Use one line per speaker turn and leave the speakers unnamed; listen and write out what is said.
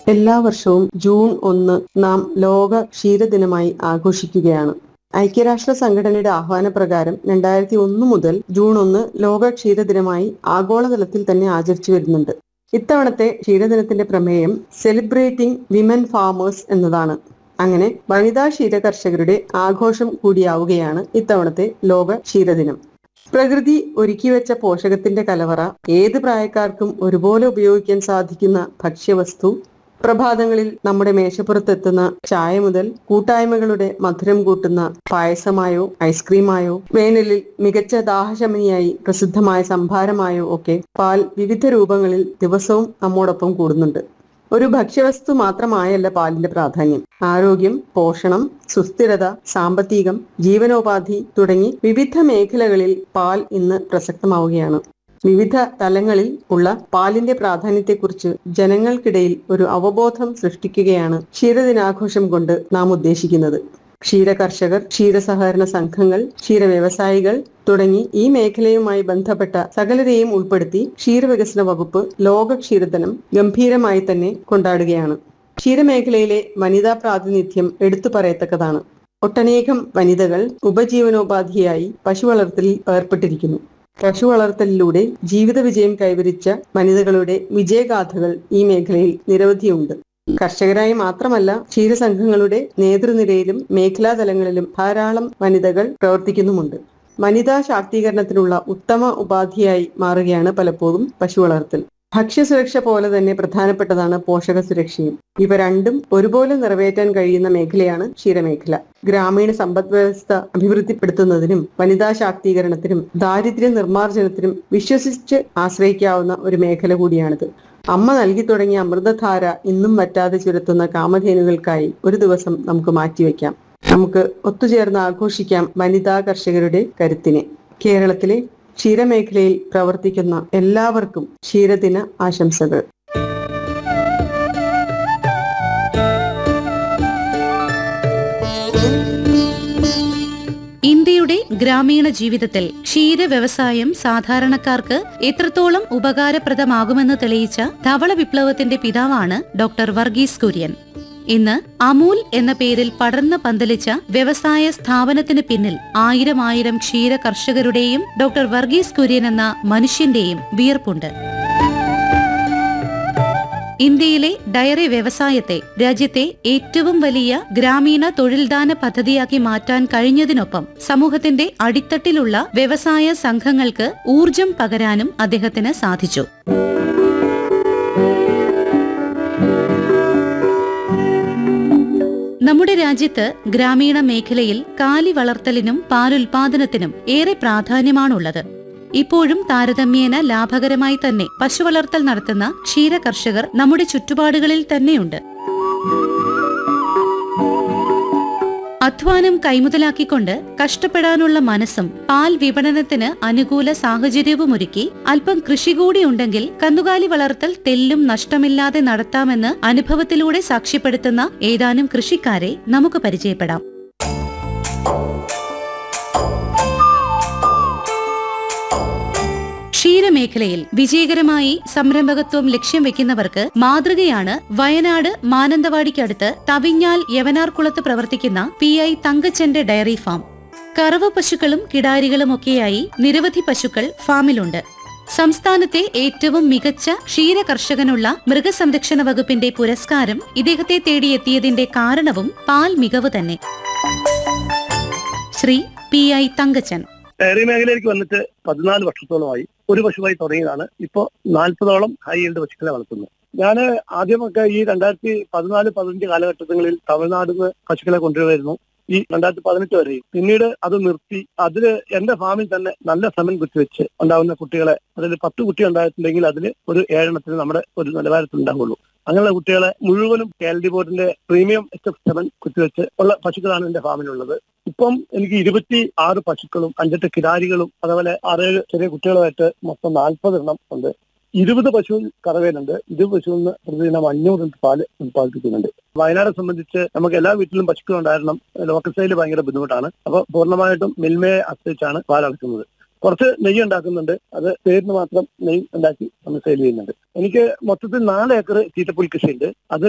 എല്ലാ വർഷവും ജൂൺ 1 നാം ലോക ക്ഷീരദിനമായി ആഘോഷിക്കുകയാണ്. ഐക്യരാഷ്ട്ര സംഘടനയുടെ ആഹ്വാനപ്രകാരം 2001 മുതൽ ജൂൺ 1 ലോക ക്ഷീരദിനമായി ആഗോളതലത്തിൽ തന്നെ ആചരിച്ചു വരുന്നുണ്ട്. ഇത്തവണത്തെ ക്ഷീരദിനത്തിന്റെ പ്രമേയം സെലിബ്രേറ്റിംഗ് വിമൻ ഫാമേഴ്സ് എന്നതാണ്. അങ്ങനെ വനിതാ ക്ഷീര കർഷകരുടെ ആഘോഷം കൂടിയാവുകയാണ് ഇത്തവണത്തെ ലോക ക്ഷീരദിനം. പ്രകൃതി ഒരുക്കിവെച്ച പോഷകത്തിന്റെ കലവറ, ഏത് പ്രായക്കാർക്കും ഒരുപോലെ ഉപയോഗിക്കാൻ സാധിക്കുന്ന ഭക്ഷ്യവസ്തു, പ്രഭാതങ്ങളിൽ നമ്മുടെ മേശപ്പുറത്തെത്തുന്ന ചായ മുതൽ കൂട്ടായ്മകളുടെ മധുരം കൂട്ടുന്ന പായസമായോ ഐസ്ക്രീമായോ, വേനലിൽ മികച്ച ദാഹശമനിയായി പ്രസിദ്ധമായ സംഭാരമായോ ഒക്കെ പാൽ വിവിധ രൂപങ്ങളിൽ ദിവസവും നമ്മോടൊപ്പം കൂടുന്നുണ്ട്. ഒരു ഭക്ഷ്യവസ്തു മാത്രമായല്ല പാലിന്റെ പ്രാധാന്യം. ആരോഗ്യം, പോഷണം, സുസ്ഥിരത, സാമ്പത്തികം, ജീവനോപാധി തുടങ്ങി വിവിധ മേഖലകളിൽ പാൽ ഇന്ന് പ്രസക്തമാവുകയാണ്. വിവിധ തലങ്ങളിൽ ഉള്ള പാലിന്റെ പ്രാധാന്യത്തെക്കുറിച്ച് ജനങ്ങൾക്കിടയിൽ ഒരു അവബോധം സൃഷ്ടിക്കുകയാണ് ക്ഷീരദിനാഘോഷം കൊണ്ട് നാം ഉദ്ദേശിക്കുന്നത്. ക്ഷീര കർഷകർ, ക്ഷീരസഹകരണ സംഘങ്ങൾ, ക്ഷീര വ്യവസായികൾ തുടങ്ങി ഈ മേഖലയുമായി ബന്ധപ്പെട്ട സകലരെയും ഉൾപ്പെടുത്തി ക്ഷീരവികസന വകുപ്പ് ലോക ക്ഷീരദിനം ഗംഭീരമായി തന്നെ കൊണ്ടാടുകയാണ്. ക്ഷീരമേഖലയിലെ വനിതാ പ്രാതിനിധ്യം എടുത്തു പറയത്തക്കതാണ്. ഒട്ടനേകം വനിതകൾ ഉപജീവനോപാധിയായി പശു വളർത്തലിൽ ഏർപ്പെട്ടിരിക്കുന്നു. പശു വളർത്തലിലൂടെ ജീവിത വിജയം കൈവരിച്ച വനിതകളുടെ വിജയഗാഥകൾ ഈ മേഖലയിൽ നിരവധിയുണ്ട്. കർഷകരായി മാത്രമല്ല, ക്ഷീരസംഘങ്ങളുടെ നേതൃനിരയിലും മേഖലാതലങ്ങളിലും ധാരാളം വനിതകൾ പ്രവർത്തിക്കുന്നുമുണ്ട്. വനിതാ ശാക്തീകരണത്തിനുള്ള ഉത്തമ ഉപാധിയായി മാറുകയാണ് പലപ്പോഴും പശു വളർത്തൽ. ഭക്ഷ്യസുരക്ഷ പോലെ തന്നെ പ്രധാനപ്പെട്ടതാണ് പോഷക സുരക്ഷയും. ഇവ രണ്ടും ഒരുപോലെ നിറവേറ്റാൻ കഴിയുന്ന മേഖലയാണ് ക്ഷീരമേഖല. ഗ്രാമീണ സമ്പദ് വ്യവസ്ഥ അഭിവൃദ്ധിപ്പെടുത്തുന്നതിനും വനിതാ ശാക്തീകരണത്തിനും ദാരിദ്ര്യ നിർമ്മാർജ്ജനത്തിനും വിശ്വസിച്ച് ആശ്രയിക്കാവുന്ന ഒരു മേഖല കൂടിയാണിത്. അമ്മ നൽകി തുടങ്ങിയ അമൃതധാര ഇന്നും വറ്റാതെ ചുരത്തുന്ന കാമധേനുകൾക്കായി ഒരു ദിവസം നമുക്ക് മാറ്റിവെക്കാം. നമുക്ക് ഒത്തുചേർന്ന് ആഘോഷിക്കാം വനിതാ കർഷകരുടെ കരുത്തിനെ. കേരളത്തിലെ ക്ഷീരമേഖലയിൽ പ്രവർത്തിക്കുന്ന എല്ലാവർക്കും ക്ഷീരദിന ആശംസകൾ.
ഇന്ത്യയുടെ ഗ്രാമീണ ജീവിതത്തിൽ ക്ഷീര വ്യവസായം സാധാരണക്കാർക്ക് എത്രത്തോളം ഉപകാരപ്രദമാകുമെന്ന് തെളിയിച്ച ധവള വിപ്ലവത്തിന്റെ പിതാവാണ് ഡോക്ടർ വർഗീസ് കുര്യൻ. ഇന്ന് അമൂൽ എന്ന പേരിൽ പടർന്ന് പന്തലിച്ച വ്യവസായ സ്ഥാപനത്തിന് പിന്നിൽ ആയിരം ക്ഷീര കർഷകരുടെയും ഡോക്ടർ വർഗീസ് കുര്യൻ എന്ന മനുഷ്യന്റെയും വിയർപ്പുണ്ട്. ഇന്ത്യയിലെ ഡയറി വ്യവസായത്തെ രാജ്യത്തെ ഏറ്റവും വലിയ ഗ്രാമീണ തൊഴിൽദാന പദ്ധതിയാക്കി മാറ്റാൻ കഴിഞ്ഞതിനൊപ്പം സമൂഹത്തിന്റെ അടിത്തട്ടിലുള്ള വ്യവസായ സംഘങ്ങൾക്ക് ഊർജം പകരാനും അദ്ദേഹത്തിന് സാധിച്ചു. നമ്മുടെ രാജ്യത്ത് ഗ്രാമീണ മേഖലയിൽ കാലി വളർത്തലിനും പാലുൽപാദനത്തിനും ഏറെ പ്രാധാന്യമാണുള്ളത്. ഇപ്പോഴും താരതമ്യേന ലാഭകരമായി തന്നെ പശുവളർത്തൽ നടത്തുന്ന ക്ഷീര കർഷകർ നമ്മുടെ ചുറ്റുപാടുകളിൽ തന്നെയുണ്ട്. അധ്വാനം കൈമുതലാക്കിക്കൊണ്ട് കഷ്ടപ്പെടാനുള്ള മനസ്സും പാൽ വിപണനത്തിന് അനുകൂല സാഹചര്യവുമൊരുക്കി അല്പം കൃഷി കൂടി ഉണ്ടെങ്കിൽ കന്നുകാലി വളർത്തൽ തെല്ലും നഷ്ടമില്ലാതെ നടത്താമെന്ന് അനുഭവത്തിലൂടെ സാക്ഷ്യപ്പെടുത്തുന്ന ഏതാനും കൃഷിക്കാരെ നമുക്ക് പരിചയപ്പെടാം. ക്ഷീരമേഖലയിൽ വിജയകരമായി സംരംഭകത്വം ലക്ഷ്യം വെക്കുന്നവർക്ക് മാതൃകയാണ് വയനാട് മാനന്തവാടിക്കടുത്ത് തവിഞ്ഞാൽ യവനാർകുളത്ത് പ്രവർത്തിക്കുന്ന PI തങ്കച്ചന്റെ ഡയറി ഫാം. കറവ പശുക്കളും കിടാരികളുമൊക്കെയായി നിരവധി പശുക്കൾ ഫാമിലുണ്ട്. സംസ്ഥാനത്തെ ഏറ്റവും മികച്ച ക്ഷീര കർഷകനുള്ള മൃഗസംരക്ഷണ വകുപ്പിന്റെ പുരസ്കാരം ഇദ്ദേഹത്തെ തേടിയെത്തിയതിന്റെ കാരണവും പാൽ മികവ് തന്നെ. ശ്രീ PI തങ്കച്ചൻ
ഡയറി മേഖലയിലേക്ക് വന്നിട്ട് 14 വർഷത്തോളമായി. ഒരു പശുവായി തുടങ്ങിയതാണ്. ഇപ്പോൾ 40ഓളം ഹൈ ഈൽഡ് പശുക്കളെ വളർത്തുന്നത്. ഞാൻ ആദ്യമൊക്കെ ഈ 2014-15 കാലഘട്ടങ്ങളിൽ തമിഴ്നാട്ടിൽ നിന്ന് പശുക്കളെ കൊണ്ടുവരുമായിരുന്നു. ഈ 2018 വരെയും. പിന്നീട് അത് നിർത്തി. അതില് എന്റെ ഫാമിൽ തന്നെ നല്ല സമയം കുത്തിവെച്ച് ഉണ്ടാവുന്ന കുട്ടികളെ, അതിൽ 10 കുട്ടി ഉണ്ടായിട്ടുണ്ടെങ്കിൽ അതിൽ ഒരു 7 നമ്മുടെ ഒരു നിലവാരത്തിൽ ഉണ്ടാവുള്ളൂ. അങ്ങനെയുള്ള കുട്ടികളെ മുഴുവനും KLD ബോർഡിന്റെ പ്രീമിയം HF7 കുത്തിവെച്ച് ഉള്ള പശുക്കളാണ് എന്റെ ഫാമിലുള്ളത്. ഇപ്പം എനിക്ക് 26 പശുക്കളും 5-8 കിടാരികളും അതുപോലെ 6-7 ചെറിയ കുട്ടികളുമായിട്ട് മൊത്തം 40 എണ്ണം ഉണ്ട്. 20 പശു കറവേലുണ്ട്. 20 പശുവിൽ നിന്ന് പ്രതിദിനം 500 പാല് ഉത്പാദിപ്പിക്കുന്നുണ്ട്. വയനാട് സംബന്ധിച്ച് നമുക്ക് എല്ലാ വീട്ടിലും പശുക്കൾ ഉണ്ടായിരുന്നു. ലോക്കൽ സൈഡിൽ ഭയങ്കര ബുദ്ധിമുട്ടാണ്. അപ്പോൾ പൂർണ്ണമായിട്ടും മിൽമയെ ആശ്രയിച്ചാണ് പാലടക്കുന്നത്. കുറച്ച് നെയ്യ് ഉണ്ടാക്കുന്നുണ്ട്. അത് പേരിന് മാത്രം നെയ്യ് ഉണ്ടാക്കി നമ്മൾ സെയിൽ ചെയ്യുന്നുണ്ട്. എനിക്ക് മൊത്തത്തിൽ 4 ഏക്കർ തീറ്റപ്പുൽ കൃഷിയുണ്ട്. അത്